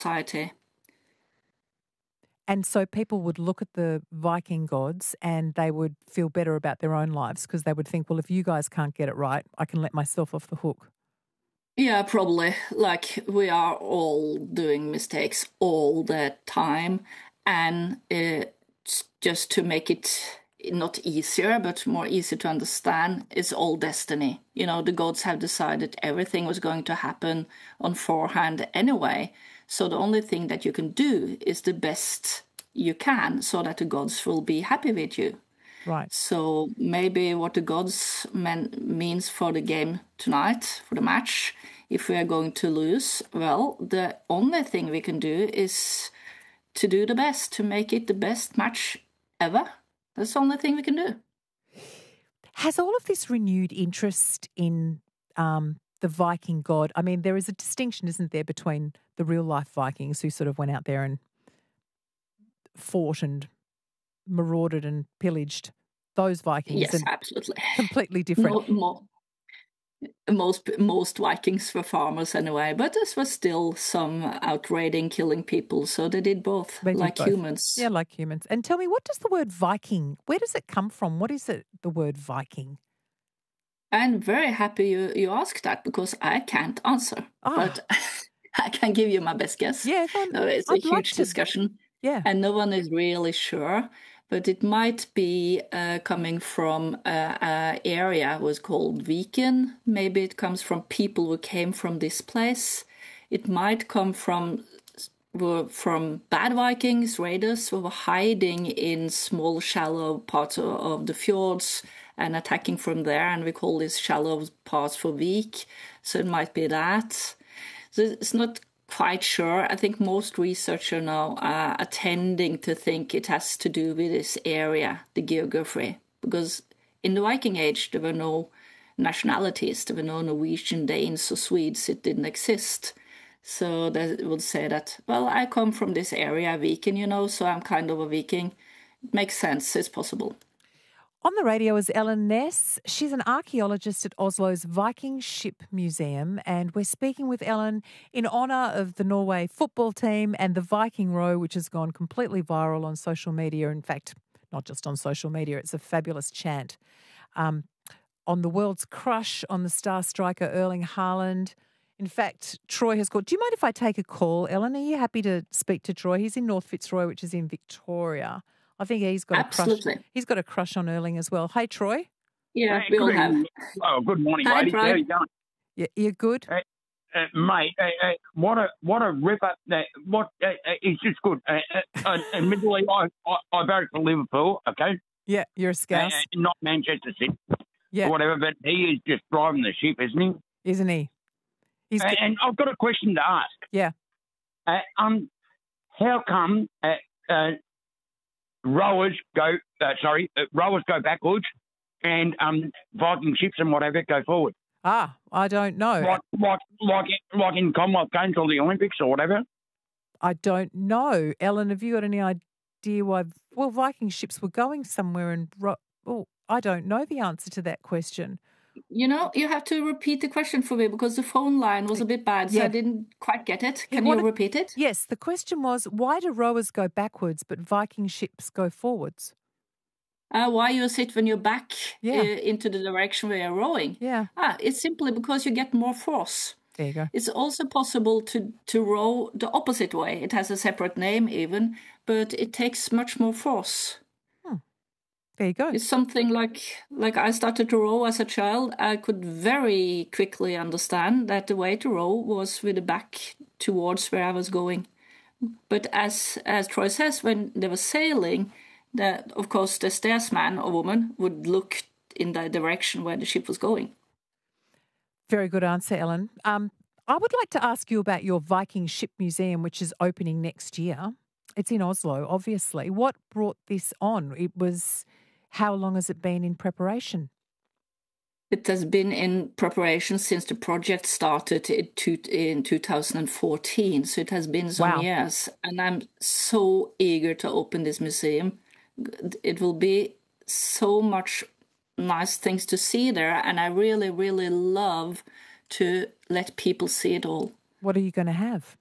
society. And so people would look at the Viking gods and they would feel better about their own lives because they would think, well, if you guys can't get it right, I can let myself off the hook. Yeah, probably. Like, we are all doing mistakes all the time. And just to make it not easier, but more easy to understand, it's all destiny. You know, the gods have decided everything was going to happen on forehand anyway. So the only thing that you can do is the best you can so that the gods will be happy with you. Right. So maybe what the gods means for the game tonight, for the match, if we are going to lose, well, the only thing we can do is to do the best, to make it the best match ever. That's the only thing we can do. Has all of this renewed interest in the Viking god? I mean, there is a distinction, isn't there, between the real life Vikings who sort of went out there and fought and marauded and pillaged those Vikings. Yes, and absolutely. Completely different. Most Vikings were farmers anyway, but there was still some outraiding, killing people. So they did both, humans. Yeah, like humans. And tell me, what does the word Viking, where does it come from? What is it, the word Viking? I'm very happy you asked that because I can't answer. But I can give you my best guess. Yeah, it's a huge discussion. Yeah. And no one is really sure. But it might be coming from an area was called Viken. Maybe it comes from people who came from this place. It might come from bad Vikings, raiders who were hiding in small, shallow parts of the fjords and attacking from there. And we call these shallow parts for Vik. So it might be that. So it's not quite sure. I think most researchers now are tending to think it has to do with this area, the geography, because in the Viking Age there were no nationalities, there were no Norwegian, Danes or Swedes, it didn't exist. So they would say that, well, I come from this area, Viking, so I'm kind of a Viking. It makes sense, it's possible. On the radio is Ellen Ness. She's an archaeologist at Oslo's Viking Ship Museum, and we're speaking with Ellen in honour of the Norway football team and the Viking row, which has gone completely viral on social media. In fact, not just on social media, it's a fabulous chant. On the world's crush on the star striker Erling Haaland. In fact, Troy has called. Do you mind if I take a call, Ellen? Are you happy to speak to Troy? He's in North Fitzroy, which is in Victoria. I think he's got Absolutely. a crush. He's got a crush on Erling as well. Hey, Troy. Yeah, we all have. Oh, good morning, Hi, ladies. Troy. How are you going? Yeah, you're good, mate. What a ripper! It's just good. Admittedly, I voted for Liverpool. Okay. Yeah, you're a Scouse. Not Manchester City. Yeah. Or whatever, but he is just driving the ship, isn't he? Isn't he? And I've got a question to ask. Yeah. How come rowers go backwards and Viking ships and whatever go forward? I don't know. Like in Commonwealth Games or the Olympics or whatever? I don't know. Ellen, have you got any idea why? Well, Viking ships were going somewhere and I don't know the answer to that question. You have to repeat the question for me because the phone line was a bit bad, so I didn't quite get it. Can you repeat it? Yes, the question was, why do rowers go backwards but Viking ships go forwards? Why you sit when you're back into the direction where you're rowing? Yeah. It's simply because you get more force. There you go. It's also possible to row the opposite way. It has a separate name even, but it takes much more force. There you go. It's something like I started to row as a child. I could very quickly understand that the way to row was with the back towards where I was going. But as Troy says, when they were sailing, of course the steersman or woman would look in the direction where the ship was going. Very good answer, Ellen. I would like to ask you about your Viking Ship Museum, which is opening next year. It's in Oslo, obviously. What brought this on? How long has it been in preparation? It has been in preparation since the project started in 2014. So it has been some years. And I'm so eager to open this museum. It will be so much nice things to see there. And I really, really love to let people see it all. What are you going to have?